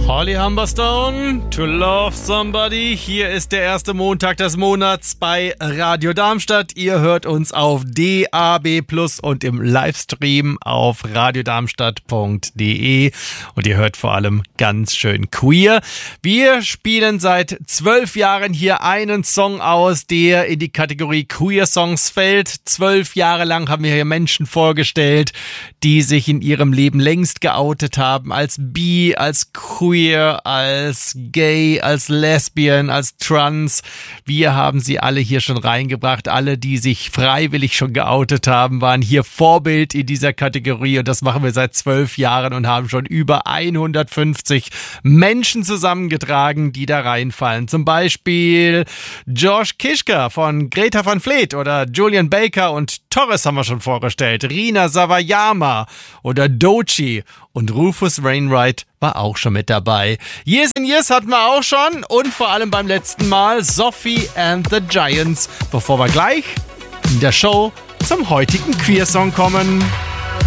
Holly Humberstone, To Love Somebody. Hier ist der erste Montag des Monats bei Radio Darmstadt. Ihr hört uns auf DAB+ und im Livestream auf radiodarmstadt.de. Und ihr hört vor allem ganz schön queer. Wir spielen seit 12 Jahren hier einen Song aus, der in die Kategorie Queer Songs fällt. 12 Jahre lang haben wir hier Menschen vorgestellt, die sich in ihrem Leben längst geoutet haben als bi, als queer, als gay, als lesbian, als trans. Wir haben sie alle hier schon reingebracht. Alle, die sich freiwillig schon geoutet haben, waren hier Vorbild in dieser Kategorie. Und das machen wir seit 12 Jahren und haben schon über 150 Menschen zusammengetragen, die da reinfallen. Zum Beispiel Josh Kiszka von Greta Van Fleet oder Julian Baker und Torres haben wir schon vorgestellt. Rina Sawayama oder Doechii und Rufus Wainwright war auch schon mit dabei. Years and Years hatten wir auch schon und vor allem beim letzten Mal Sophie and the Giants, bevor wir gleich in der Show zum heutigen Queersong kommen.